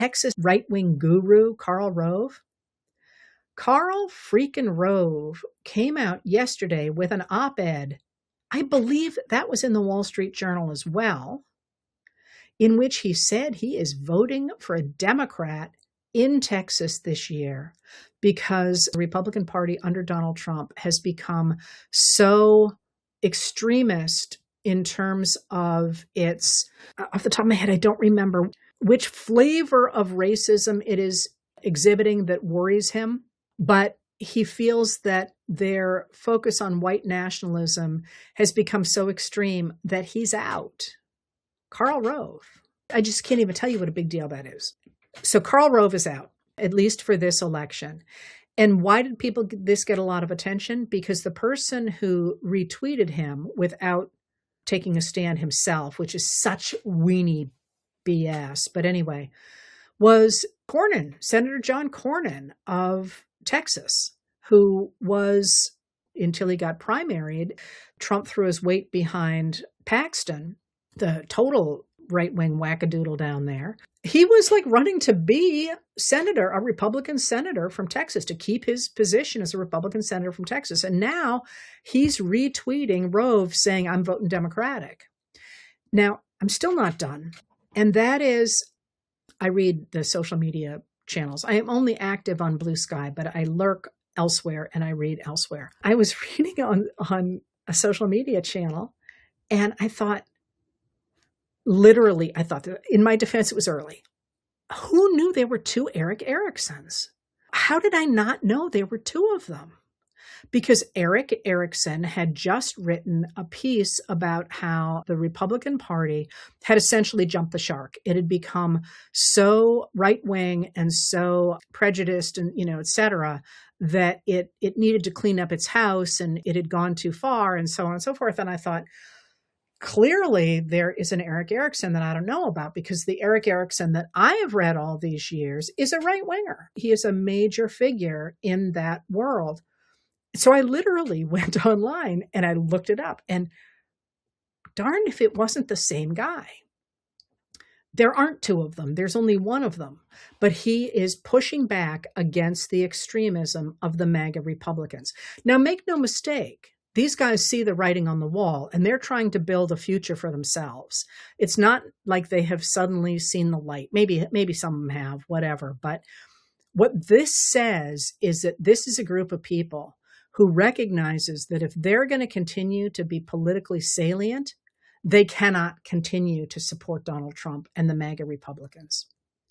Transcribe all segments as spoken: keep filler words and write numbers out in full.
Texas right-wing guru, Karl Rove. Karl freaking Rove came out yesterday with an op-ed. I believe that was in the Wall Street Journal as well, in which he said he is voting for a Democrat in Texas this year because the Republican Party under Donald Trump has become so extremist in terms of its, off the top of my head, I don't remember which flavor of racism it is exhibiting that worries him, but he feels that their focus on white nationalism has become so extreme that he's out. Karl Rove. I just can't even tell you what a big deal that is. So Karl Rove is out, at least for this election. And why did people this get a lot of attention? Because the person who retweeted him without taking a stand himself, which is such weenie B S, but anyway, was Cornyn, Senator John Cornyn of Texas, who was, until he got primaried, Trump threw his weight behind Paxton, the total right-wing wackadoodle down there. He was like running to be senator, a Republican senator from Texas, to keep his position as a Republican senator from Texas. And now he's retweeting Rove saying, I'm voting Democratic. Now, I'm still not done. And that is, I read the social media channels. I am only active on Blue Sky, but I lurk elsewhere and I read elsewhere. I was reading on, on a social media channel and I thought, literally, I thought that in my defense, it was early. Who knew there were two Erick Ericksons? How did I not know there were two of them? Because Erick Erickson had just written a piece about how the Republican Party had essentially jumped the shark. It had become so right-wing and so prejudiced and, you know, et cetera, that it, it needed to clean up its house and it had gone too far and so on and so forth. And I thought, clearly, there is an Erick Erickson that I don't know about, because the Erick Erickson that I have read all these years is a right-winger. He is a major figure in that world. So I literally went online and I looked it up, and darn if it wasn't the same guy. There aren't two of them. There's only one of them. But he is pushing back against the extremism of the MAGA Republicans. Now, make no mistake. These guys see the writing on the wall and they're trying to build a future for themselves. It's not like they have suddenly seen the light. Maybe, maybe some of them have, whatever. But what this says is that this is a group of people who recognizes that if they're going to continue to be politically salient, they cannot continue to support Donald Trump and the MAGA Republicans.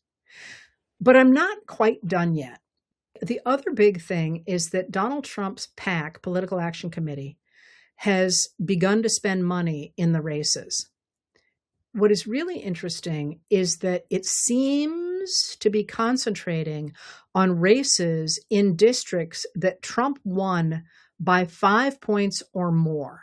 But I'm not quite done yet. The other big thing is that Donald Trump's PAC, Political Action Committee, has begun to spend money in the races. What is really interesting is that it seems to be concentrating on races in districts that Trump won by five points or more,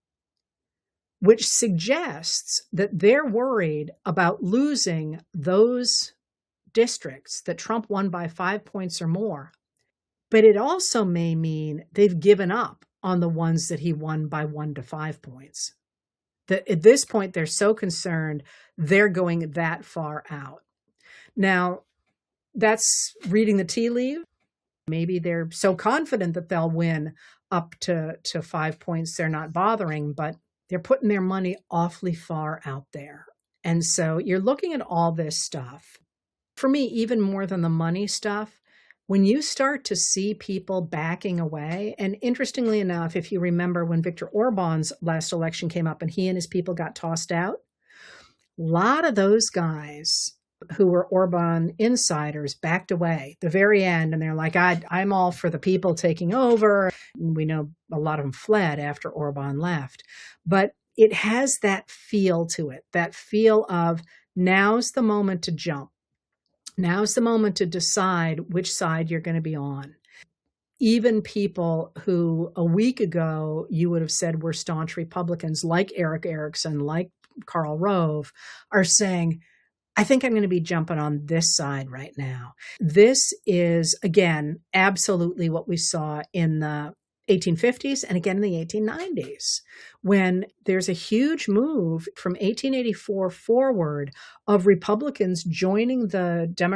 which suggests that they're worried about losing those districts that Trump won by five points or more. But it also may mean they've given up on the ones that he won by one to five points. That at this point, they're so concerned they're going that far out. Now, that's reading the tea leaf. Maybe they're so confident that they'll win up to, to five points, they're not bothering, but they're putting their money awfully far out there. And so you're looking at all this stuff. For me, even more than the money stuff, when you start to see people backing away, and interestingly enough, if you remember when Viktor Orban's last election came up and he and his people got tossed out, a lot of those guys who were Orban insiders backed away the very end. And they're like, I, I'm all for the people taking over. And we know a lot of them fled after Orban left. But it has that feel to it, that feel of now's the moment to jump. Now's the moment to decide which side you're going to be on. Even people who a week ago you would have said were staunch Republicans, like Erick Erickson, like Karl Rove, are saying, I think I'm going to be jumping on this side right now. This is, again, absolutely what we saw in the eighteen fifties and again in the eighteen nineties, when there's a huge move from eighteen eighty-four forward of Republicans joining the Democratic